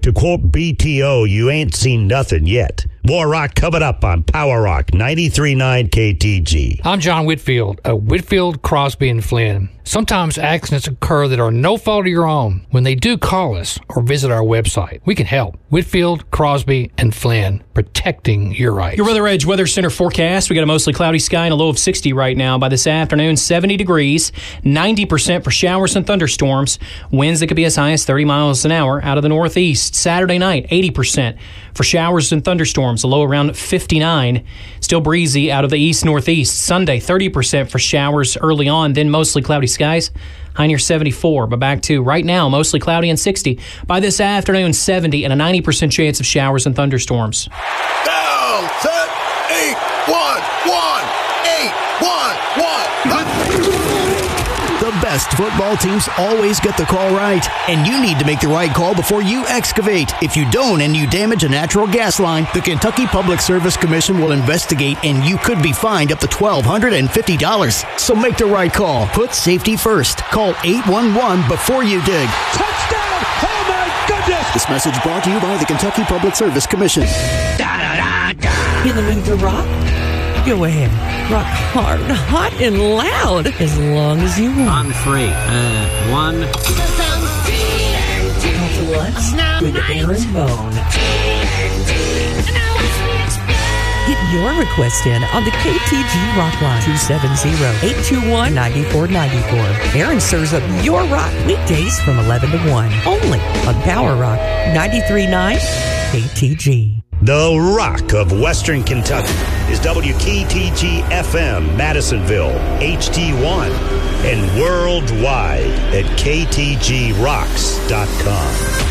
To quote BTO, you ain't seen nothing yet. More rock coming up on Power Rock 93.9 KTG. I'm John Whitfield of Whitfield, Crosby, and Flynn. Sometimes accidents occur that are no fault of your own. When they do, call us or visit our website. We can help. Whitfield, Crosby, and Flynn, protecting your rights. Your Weather Edge Weather Center forecast. We got a mostly cloudy sky and a low of 60 right now. By this afternoon, 70 degrees, 90% for showers and thunderstorms. Winds that could be as high as 30 miles an hour out of the northeast. Saturday night, 80% for showers and thunderstorms, a low around 59. Still breezy out of the east-northeast. Sunday, 30% for showers early on, then mostly cloudy skies. High near 74, but back to right now, mostly cloudy and 60. By this afternoon, 70 and a 90% chance of showers and thunderstorms. Down, set, 8, 1, 1, 8, 1, 1. The best football teams always get the call right, and you need to make the right call before you excavate. If you don't and you damage a natural gas line, the Kentucky Public Service Commission will investigate, and you could be fined up to $1,250. So make the right call. Put safety first. Call 811 before you dig. Touchdown! Oh my goodness! This message brought to you by the Kentucky Public Service Commission. In the mood to rock? Go ahead. Rock hard, hot, and loud as long as you want. On three. One. What's with Aaron Bone? Get your request in on the KTG Rock Line 270-821-9494. Aaron serves up your rock weekdays from 11 to 1 only on Power Rock 93.9 KTG. The Rock of Western Kentucky is WKTG FM, Madisonville, HD1, and worldwide at ktgrocks.com.